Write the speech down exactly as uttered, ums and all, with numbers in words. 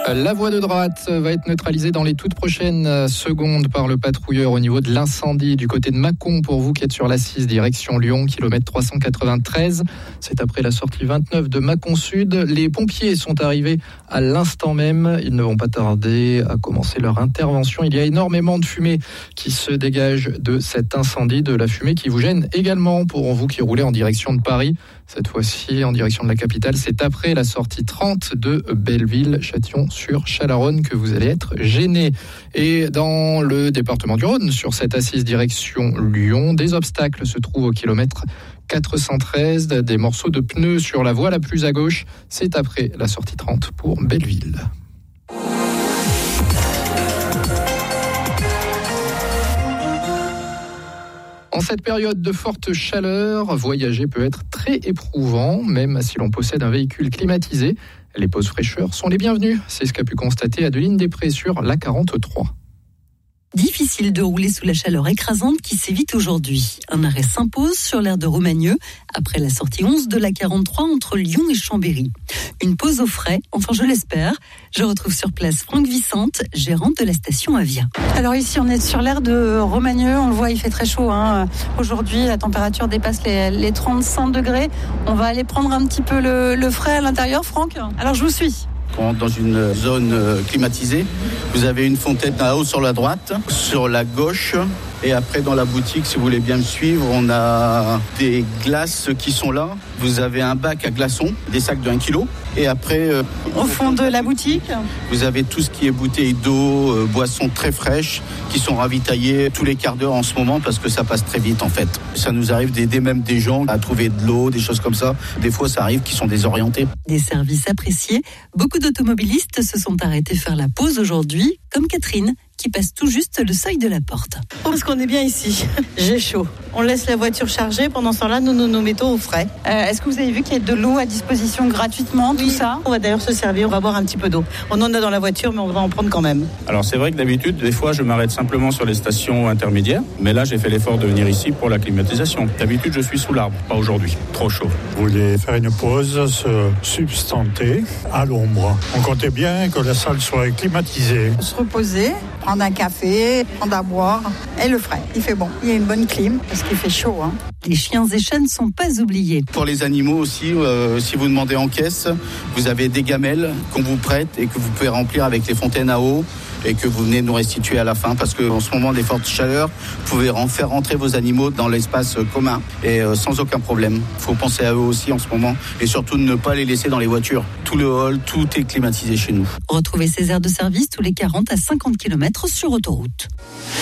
La voie de droite va être neutralisée dans les toutes prochaines secondes par le patrouilleur au niveau de l'incendie du côté de Mâcon. Pour vous qui êtes sur l'A six direction Lyon, kilomètre trois cent quatre-vingt-treize. C'est après la sortie vingt-neuf de Mâcon Sud. Les pompiers sont arrivés à l'instant même. Ils ne vont pas tarder à commencer leur intervention. Il y a énormément de fumée qui se dégage de cet incendie, de la fumée qui vous gêne également pour vous qui roulez en direction de Paris. Cette fois-ci en direction de la capitale, c'est après la sortie trente de Belleville-Châtillon sur Chalaronne que vous allez être gêné. Et dans le département du Rhône, sur cette assise direction Lyon, des obstacles se trouvent au kilomètre quatre cent treize, des morceaux de pneus sur la voie la plus à gauche. C'est après la sortie trente pour Belleville. En cette période de forte chaleur, voyager peut être très éprouvant, même si l'on possède un véhicule climatisé. Les pauses fraîcheurs sont les bienvenues. C'est ce qu'a pu constater Adeline Després sur l'A quarante-trois. Difficile de rouler sous la chaleur écrasante qui s'évite aujourd'hui. Un arrêt s'impose sur l'aire de Romagneux après la sortie onze de l'A quarante-trois entre Lyon et Chambéry. Une pause au frais, enfin je l'espère. Je retrouve sur place Franck Vicente, gérante de la station Avia. Alors ici on est sur l'aire de Romagneux, on le voit, il fait très chaud. Hein. Aujourd'hui la température dépasse les, les trente-cinq degrés. On va aller prendre un petit peu le, le frais à l'intérieur, Franck. Alors je vous suis. Dans une zone climatisée, vous avez une fontaine à eau sur la droite, sur la gauche. Et après, dans la boutique, si vous voulez bien me suivre, on a des glaces qui sont là. Vous avez un bac à glaçons, des sacs de un kilo. Et après... Euh, Au fond de la boutique, vous avez tout ce qui est bouteilles d'eau, euh, boissons très fraîches, qui sont ravitaillées tous les quarts d'heure en ce moment parce que ça passe très vite en fait. Ça nous arrive d'aider même des gens à trouver de l'eau, des choses comme ça. Des fois, ça arrive qu'ils sont désorientés. Des services appréciés. Beaucoup d'automobilistes se sont arrêtés faire la pause aujourd'hui, comme Catherine, qui passe tout juste le seuil de la porte. Parce qu'on est bien ici, j'ai chaud. On laisse la voiture chargée, pendant ce temps-là, nous nous, nous mettons au frais. Euh, est-ce que vous avez vu qu'il y a de l'eau à disposition gratuitement, oui, tout ça? On va d'ailleurs se servir, on va boire un petit peu d'eau. On en a dans la voiture, mais on va en prendre quand même. Alors c'est vrai que d'habitude, des fois, je m'arrête simplement sur les stations intermédiaires, mais là, j'ai fait l'effort de venir ici pour la climatisation. D'habitude, je suis sous l'arbre, pas aujourd'hui, trop chaud. Vous voulez faire une pause, se substanter à l'ombre. On comptait bien que la salle soit climatisée. Se reposer, prendre un café, prendre à boire et le frais. Il fait bon. Il y a une bonne clim parce qu'il fait chaud. Hein. Les chiens et chats ne sont pas oubliés. Pour les animaux aussi, euh, si vous demandez en caisse, vous avez des gamelles qu'on vous prête et que vous pouvez remplir avec les fontaines à eau et que vous venez nous restituer à la fin parce qu'en ce moment des fortes chaleurs, vous pouvez en faire rentrer vos animaux dans l'espace commun et euh, sans aucun problème. Il faut penser à eux aussi en ce moment et surtout ne pas les laisser dans les voitures. Tout le hall, tout est climatisé chez nous. Retrouvez ces aires de service tous les quarante à cinquante kilomètres sur autoroute.